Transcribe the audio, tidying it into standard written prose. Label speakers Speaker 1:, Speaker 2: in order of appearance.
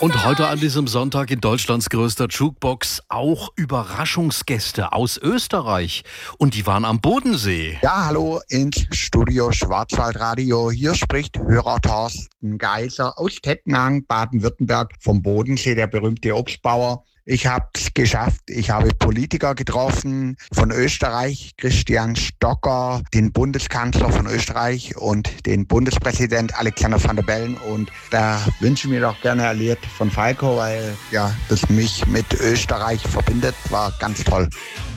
Speaker 1: Und heute an diesem Sonntag in Deutschlands größter Jukebox auch Überraschungsgäste aus Österreich. Und die waren am Bodensee.
Speaker 2: Ja, hallo ins Studio Schwarzwaldradio. Hier spricht Hörer Thorsten Geiser aus Tettnang, Baden-Württemberg, vom Bodensee, der berühmte Obstbauer. Ich habe es geschafft. Ich habe Politiker getroffen von Österreich, Christian Stocker, den Bundeskanzler von Österreich und den Bundespräsident Alexander Van der Bellen. Und da wünsche ich mir doch gerne ein Lied von Falco, weil ja, das mich mit Österreich verbindet. War ganz toll.